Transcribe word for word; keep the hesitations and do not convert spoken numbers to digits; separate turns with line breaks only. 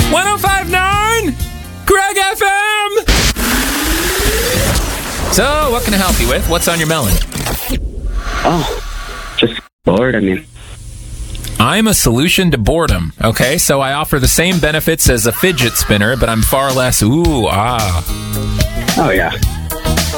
one oh five point nine Greg F M! So, what can I help you with? What's on your melon?
Oh, just bored, I mean.
I'm a solution to boredom, okay? So I offer the same benefits as a fidget spinner, but I'm far less ooh, ah.
Oh, yeah.